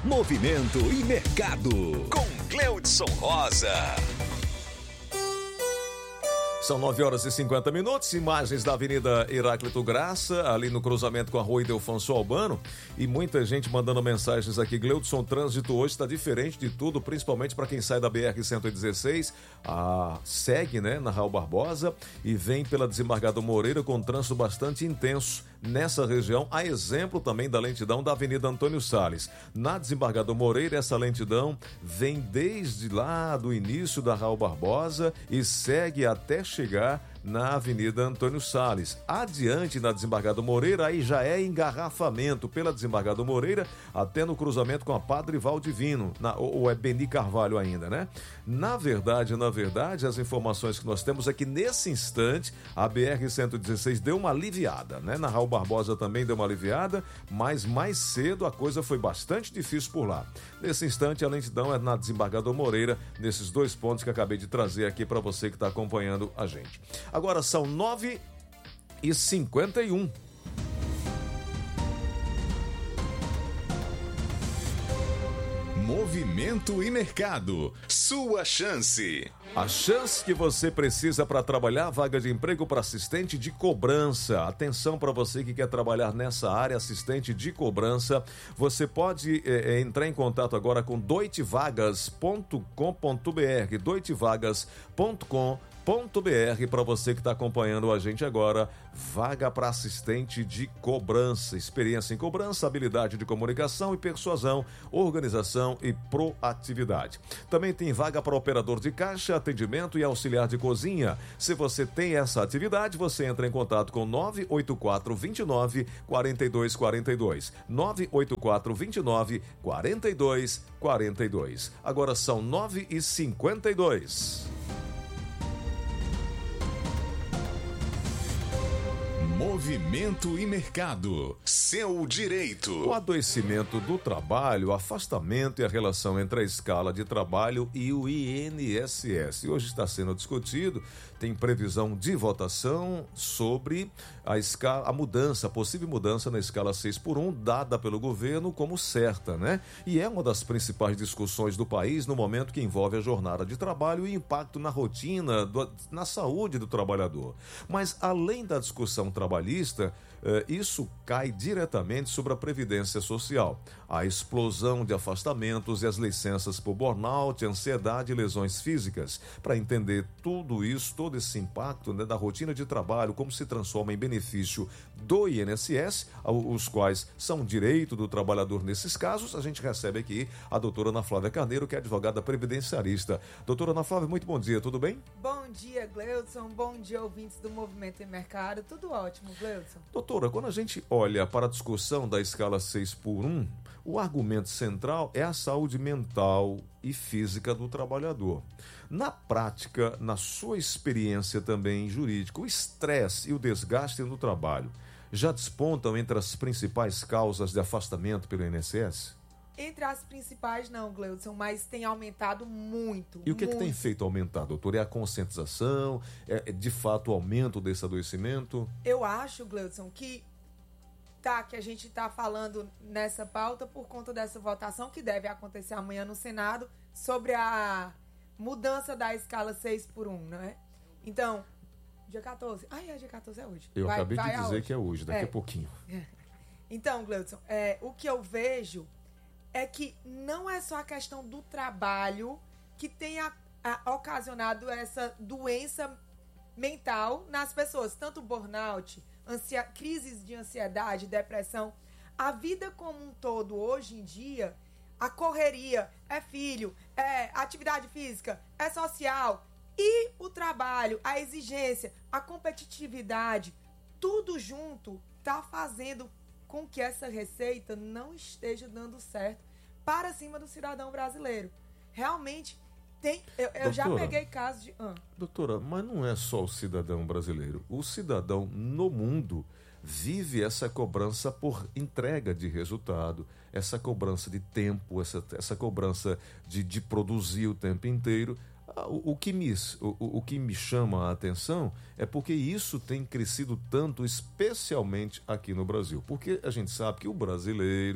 Movimento e Mercado, com Gleudson Rosa. São 9h50, imagens da Avenida Heráclito Graça, ali no cruzamento com a Rua Ildefonso Albano, e muita gente mandando mensagens aqui. Gleudson, trânsito hoje está diferente de tudo, principalmente para quem sai da BR-116, segue, né, na Raul Barbosa e vem pela Desembargador Moreira com trânsito bastante intenso nessa região, a exemplo também da lentidão da Avenida Antônio Salles. Na Desembargador Moreira, essa lentidão vem desde lá do início da Raul Barbosa e segue até chegar na Avenida Antônio Salles. Adiante, na Desembargador Moreira, aí já é engarrafamento pela Desembargador Moreira até no cruzamento com a Padre Valdivino, ou é Beni Carvalho ainda, né? Na verdade, as informações que nós temos é que nesse instante a BR-116 deu uma aliviada, né? Na Raul Barbosa também deu uma aliviada, mas mais cedo a coisa foi bastante difícil por lá. Nesse instante a lentidão é na Desembargador Moreira, nesses dois pontos que acabei de trazer aqui para você que está acompanhando a gente. Agora são 9h51. Movimento e Mercado, sua chance. A chance que você precisa para trabalhar, vaga de emprego para assistente de cobrança. Atenção para você que quer trabalhar nessa área, assistente de cobrança. Você pode entrar em contato agora com doitvagas.com.br, doitvagas.com.br, para você que está acompanhando a gente agora. Vaga para assistente de cobrança, experiência em cobrança, habilidade de comunicação e persuasão, organização e proatividade. Também tem vaga para operador de caixa, atendimento e auxiliar de cozinha. Se você tem essa atividade, você entra em contato com 984 29 42 42, 984 29 42 42. Agora são 9h52. Movimento e Mercado, seu direito. O adoecimento do trabalho, o afastamento e a relação entre a escala de trabalho e o INSS. Hoje está sendo discutido, tem previsão de votação sobre a mudança, a possível mudança na escala 6x1, dada pelo governo como certa, né? E é uma das principais discussões do país no momento que envolve a jornada de trabalho e impacto na rotina, na saúde do trabalhador. Mas além da discussão trabalhista, isso cai diretamente sobre a Previdência Social. A explosão de afastamentos e as licenças por burnout, ansiedade e lesões físicas. Para entender tudo isso, todo esse impacto, né, da rotina de trabalho, como se transforma em benefício do INSS, os quais são direito do trabalhador nesses casos, a gente recebe aqui a doutora Ana Flávia Carneiro, que é advogada previdenciarista. Doutora Ana Flávia, muito bom dia, tudo bem? Bom dia, Gleudson. Bom dia, ouvintes do Movimento e Mercado. Tudo ótimo, Gleudson. Doutora, quando a gente olha para a discussão da escala 6x1, o argumento central é a saúde mental e física do trabalhador. Na prática, na sua experiência também jurídica, o estresse e o desgaste no trabalho já despontam entre as principais causas de afastamento pelo INSS? Entre as principais não, Gleudson, mas tem aumentado muito. E o que tem feito aumentar, doutor? É a conscientização? É de fato o aumento desse adoecimento? Eu acho, Gleudson, que a gente está falando nessa pauta por conta dessa votação que deve acontecer amanhã no Senado sobre a mudança da escala 6x1, né? Então, dia 14. Dia 14 é hoje. Eu acabei de dizer hoje. Que é hoje, daqui a pouquinho. Então, Gleudson, o que eu vejo é que não é só a questão do trabalho que tenha ocasionado essa doença mental nas pessoas, tanto burnout, crises de ansiedade, depressão. A vida como um todo, hoje em dia, a correria, é filho, é atividade física, é social, e o trabalho, a exigência, a competitividade, tudo junto está fazendo com que essa receita não esteja dando certo para cima do cidadão brasileiro. Realmente eu já peguei casos de... Doutora, mas não é só o cidadão brasileiro. O cidadão no mundo vive essa cobrança por entrega de resultado, essa cobrança de tempo, essa cobrança de produzir o tempo inteiro. O que me chama a atenção é porque isso tem crescido tanto, especialmente aqui no Brasil. Porque a gente sabe que o brasileiro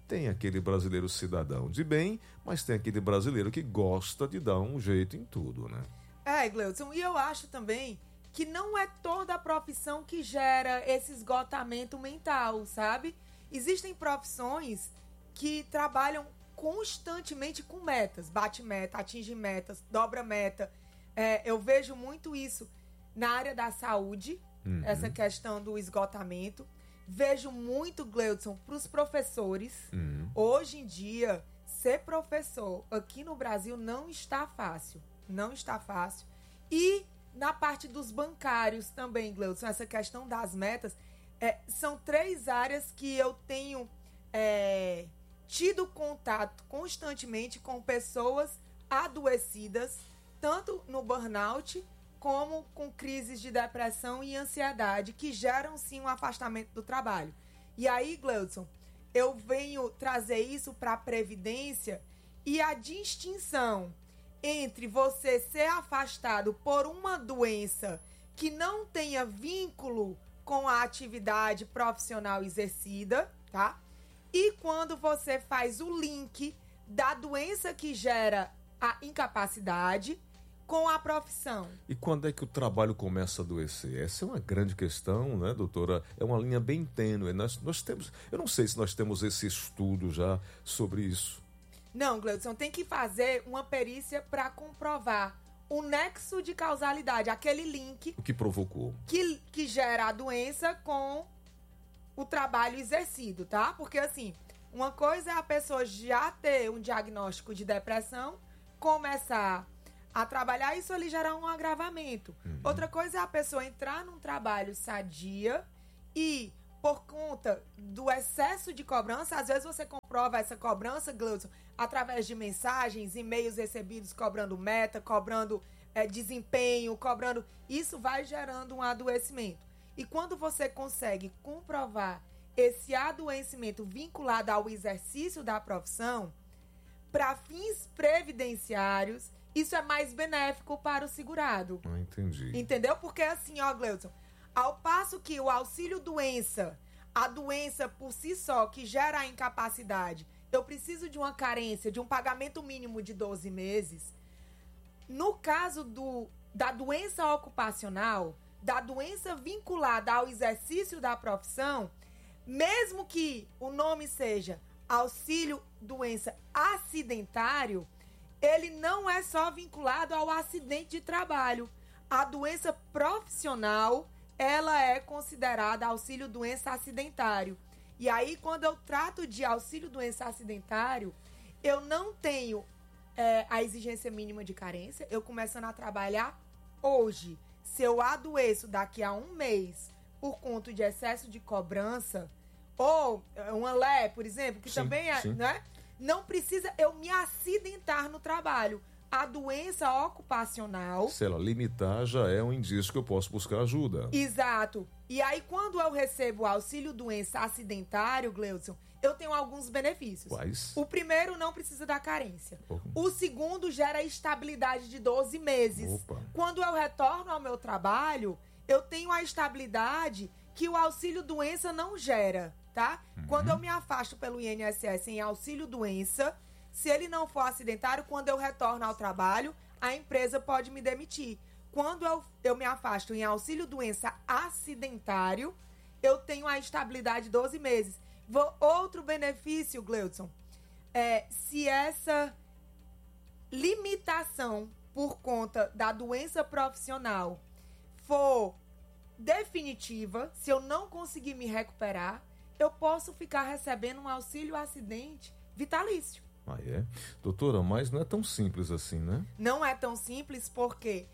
tem aquele brasileiro cidadão de bem, mas tem aquele brasileiro que gosta de dar um jeito em tudo, né? Gleudson, e eu acho também que não é toda a profissão que gera esse esgotamento mental, sabe? Existem profissões que trabalham constantemente com metas, bate meta, atinge metas, dobra meta. Eu vejo muito isso na área da saúde, essa questão do esgotamento. Vejo muito, Gleudson, para os professores. Hoje em dia, ser professor aqui no Brasil não está fácil. Não está fácil. E na parte dos bancários também, Gleudson, essa questão das metas, são 3 áreas que eu tenho tido contato constantemente com pessoas adoecidas, tanto no burnout como com crises de depressão e ansiedade, que geram sim um afastamento do trabalho. E aí, Gleudson, eu venho trazer isso para a Previdência e a distinção entre você ser afastado por uma doença que não tenha vínculo com a atividade profissional exercida, tá? E quando você faz o link da doença que gera a incapacidade com a profissão. E quando é que o trabalho começa a adoecer? Essa é uma grande questão, né, doutora? É uma linha bem tênue. Nós temos, eu não sei se nós temos esse estudo já sobre isso. Não, Gleudson, tem que fazer uma perícia para comprovar o nexo de causalidade, aquele link... O que provocou? Que gera a doença com o trabalho exercido, tá? Porque, assim, uma coisa é a pessoa já ter um diagnóstico de depressão, começar a trabalhar, isso ali gerar um agravamento. Outra coisa é a pessoa entrar num trabalho sadia e, por conta do excesso de cobrança, às vezes você comprova essa cobrança, Gleudson, através de mensagens, e-mails recebidos cobrando meta, cobrando desempenho, cobrando... Isso vai gerando um adoecimento. E quando você consegue comprovar esse adoecimento vinculado ao exercício da profissão, para fins previdenciários, isso é mais benéfico para o segurado. Entendi. Entendeu? Porque assim, ó, Gleudson, ao passo que o auxílio-doença, a doença por si só, que gera a incapacidade, eu preciso de uma carência, de um pagamento mínimo de 12 meses. No caso da doença ocupacional, da doença vinculada ao exercício da profissão, mesmo que o nome seja auxílio-doença acidentário, ele não é só vinculado ao acidente de trabalho. A doença profissional, ela é considerada auxílio-doença acidentário. E aí, quando eu trato de auxílio-doença acidentário, eu não tenho a exigência mínima de carência. Eu começando a trabalhar hoje. Se eu adoeço daqui a 1 mês por conta de excesso de cobrança, ou uma LE, por exemplo, que também é, né? Não precisa eu me acidentar no trabalho. A doença ocupacional... Se ela limitar, já é um indício que eu posso buscar ajuda. Exato. E aí, quando eu recebo o auxílio-doença acidentário, Gleudson, eu tenho alguns benefícios. Quais? O primeiro, não precisa da carência. O segundo, gera estabilidade de 12 meses. Opa. Quando eu retorno ao meu trabalho, eu tenho a estabilidade que o auxílio-doença não gera, tá? Quando eu me afasto pelo INSS em auxílio-doença, se ele não for acidentário, quando eu retorno ao trabalho, a empresa pode me demitir. Quando eu me afasto em auxílio-doença acidentário, eu tenho a estabilidade de 12 meses. Outro benefício, Gleudson, se essa limitação por conta da doença profissional for definitiva, se eu não conseguir me recuperar, eu posso ficar recebendo um auxílio-acidente vitalício. Ah, é? Doutora, mas não é tão simples assim, né? Não é tão simples porque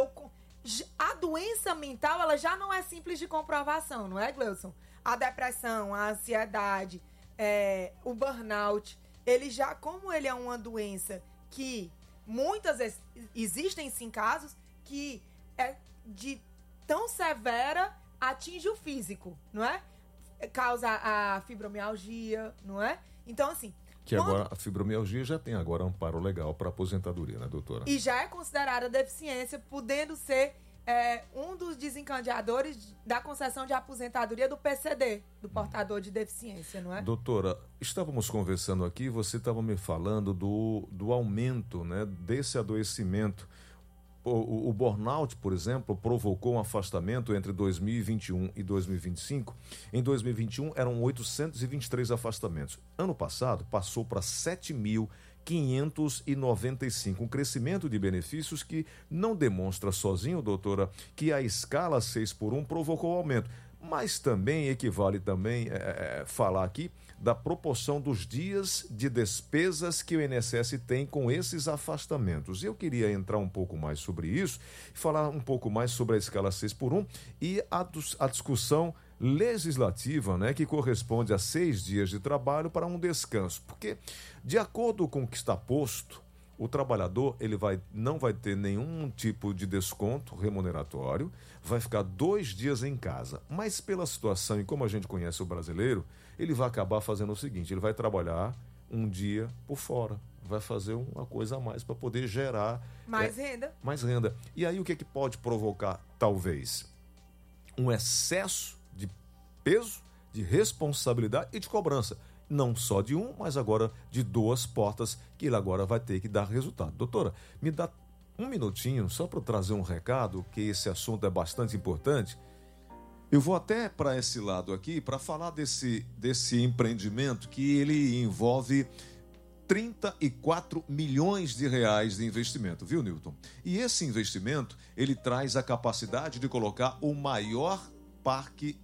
a doença mental, ela já não é simples de comprovação, não é, Gleudson? A depressão, a ansiedade, o burnout, como ele é uma doença que muitas vezes existem sim casos que é de tão severa atinge o físico, não é? Causa a fibromialgia, não é? Então, assim... Agora a fibromialgia já tem agora amparo legal para aposentadoria, né, doutora? E já é considerada deficiência, podendo ser um dos desencadeadores da concessão de aposentadoria do PCD, do portador de deficiência, não é? Doutora, estávamos conversando aqui, você estava me falando do aumento, né, desse adoecimento. O burnout, por exemplo, provocou um afastamento entre 2021 e 2025. Em 2021, eram 823 afastamentos. Ano passado, passou para 7.595. Um crescimento de benefícios que não demonstra sozinho, doutora, que a escala 6x1 provocou o aumento. Mas também equivale falar aqui da proporção dos dias de despesas que o INSS tem com esses afastamentos. Eu queria entrar um pouco mais sobre isso, falar um pouco mais sobre a escala 6x1 e a discussão legislativa, né, que corresponde a 6 dias de trabalho para um descanso. Porque, de acordo com o que está posto, o trabalhador não vai ter nenhum tipo de desconto remuneratório, vai ficar 2 dias em casa. Mas pela situação e como a gente conhece o brasileiro, ele vai acabar fazendo o seguinte, ele vai trabalhar um dia por fora, vai fazer uma coisa a mais para poder gerar mais renda. Mais renda. E aí o que pode provocar, talvez? Um excesso de peso, de responsabilidade e de cobrança. Não só de um, mas agora de 2 portas que ele agora vai ter que dar resultado. Doutora, me dá um minutinho só para trazer um recado, que esse assunto é bastante importante. Eu vou até para esse lado aqui para falar desse empreendimento que ele envolve 34 milhões de reais de investimento, viu, Newton? E esse investimento, ele traz a capacidade de colocar o maior parque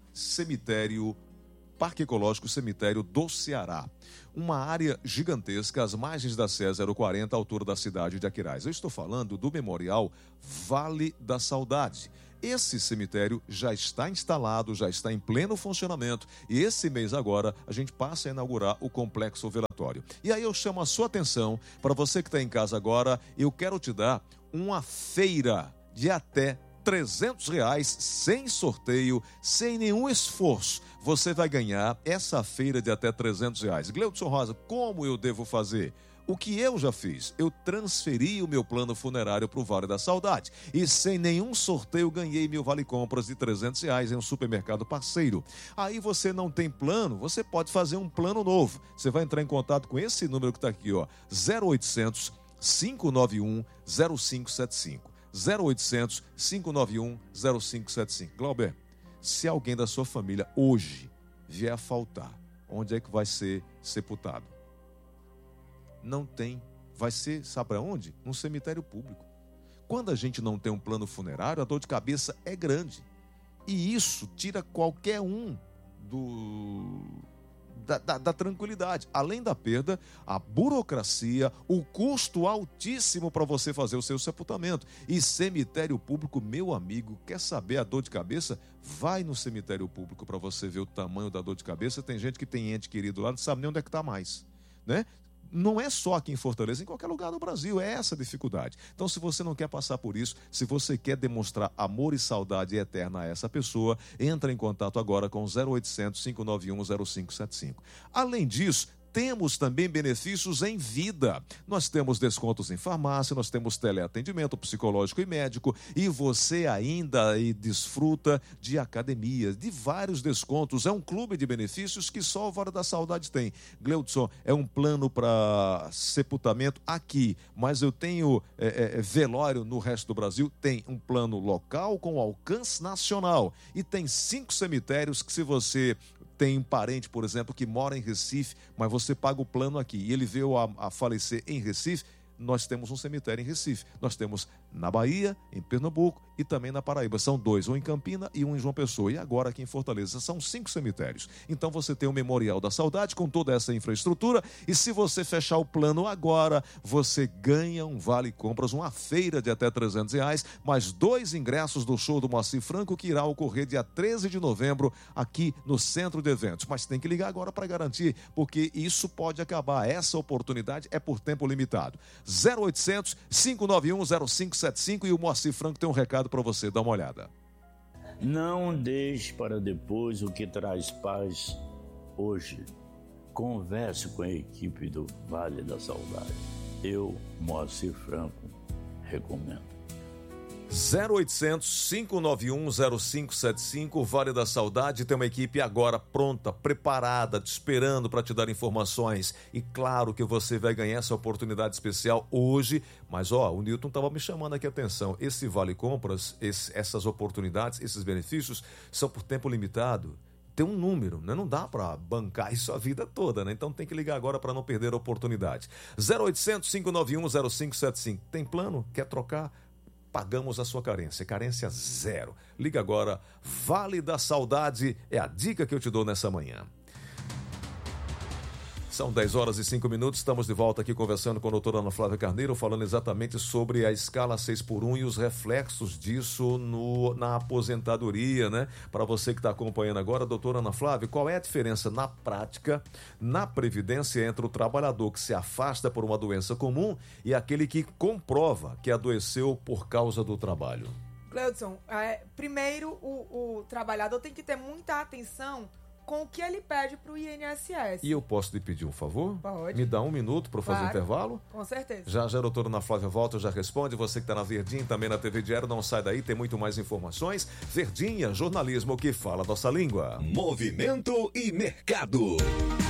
ecológico cemitério do Ceará. Uma área gigantesca às margens da CE 040, à altura da cidade de Aquiraz. Eu estou falando do Memorial Vale da Saudade. Esse cemitério já está instalado, já está em pleno funcionamento e esse mês agora a gente passa a inaugurar o complexo velatório. E aí eu chamo a sua atenção, para você que está em casa agora, eu quero te dar uma feira de até R$300, sem sorteio, sem nenhum esforço. Você vai ganhar essa feira de até R$300. Gleudson Rosa, como eu devo fazer? O que eu já fiz? Eu transferi o meu plano funerário para o Vale da Saudade e sem nenhum sorteio ganhei meu vale compras de R$300 em um supermercado parceiro. Aí você não tem plano, você pode fazer um plano novo. Você vai entrar em contato com esse número que está aqui, ó, 0800 591 0575. 0800 591 0575. Glauber, se alguém da sua família hoje vier a faltar, onde é que vai ser sepultado? Não tem. Vai ser, sabe para onde? Num cemitério público. Quando a gente não tem um plano funerário, a dor de cabeça é grande. E isso tira qualquer um da tranquilidade. Além da perda, a burocracia, o custo altíssimo para você fazer o seu sepultamento. E cemitério público, meu amigo, quer saber a dor de cabeça? Vai no cemitério público para você ver o tamanho da dor de cabeça. Tem gente que tem ente querido lá, não sabe nem onde é que está mais, né? Não é só aqui em Fortaleza, em qualquer lugar do Brasil, é essa a dificuldade. Então, se você não quer passar por isso, se você quer demonstrar amor e saudade eterna a essa pessoa, entra em contato agora com 0800 591 0575. Além disso, temos também benefícios em vida. Nós temos descontos em farmácia, nós temos teleatendimento psicológico e médico e você ainda desfruta de academia, de vários descontos. É um clube de benefícios que só o Vale da Saudade tem. Gleudson, é um plano para sepultamento aqui, mas eu tenho velório no resto do Brasil. Tem um plano local com alcance nacional e tem 5 cemitérios que, se você tem um parente, por exemplo, que mora em Recife, mas você paga o plano aqui e ele veio a falecer em Recife, nós temos um cemitério em Recife. Nós temos na Bahia, em Pernambuco e também na Paraíba. São 2, um em Campina e um em João Pessoa. E agora aqui em Fortaleza são 5 cemitérios. Então você tem o Memorial da Saudade com toda essa infraestrutura e se você fechar o plano agora, você ganha um vale compras, uma feira de até R$300, mais 2 ingressos do show do Moacir Franco que irá ocorrer dia 13 de novembro aqui no Centro de Eventos. Mas tem que ligar agora para garantir, porque isso pode acabar. Essa oportunidade é por tempo limitado. 0800 591 0575 e o Moacir Franco tem um recado para você, dá uma olhada. Não deixe para depois o que traz paz hoje. Converse com a equipe do Vale da Saudade. Eu, Moacir Franco, recomendo. 0800 591 0575, Vale da Saudade, tem uma equipe agora pronta, preparada, te esperando para te dar informações. E claro que você vai ganhar essa oportunidade especial hoje. Mas o Newton estava me chamando aqui a atenção. Esse Vale Compras, essas oportunidades, esses benefícios são por tempo limitado. Tem um número, né? Não dá para bancar isso a vida toda, né? Então tem que ligar agora para não perder a oportunidade. 0800 591 0575. Tem plano? Quer trocar? Pagamos a sua carência. Carência zero. Liga agora. Vale da Saudade é a dica que eu te dou nessa manhã. São 10 horas e 5 minutos, estamos de volta aqui conversando com a doutora Ana Flávia Carneiro, falando exatamente sobre a escala 6x1 e os reflexos disso na aposentadoria, né? Para você que está acompanhando agora, doutora Ana Flávia, qual é a diferença na prática, na previdência, entre o trabalhador que se afasta por uma doença comum e aquele que comprova que adoeceu por causa do trabalho? Cleudson, primeiro o trabalhador tem que ter muita atenção com o que ele pede para o INSS. E eu posso lhe pedir um favor? Pode. Me dá um minuto para fazer o intervalo? Com certeza. Já a doutora Ana Flávia volta, já responde. Você que está na Verdinha, também na TV Diário, não sai daí, tem muito mais informações. Verdinha, jornalismo que fala nossa língua. Movimento e mercado.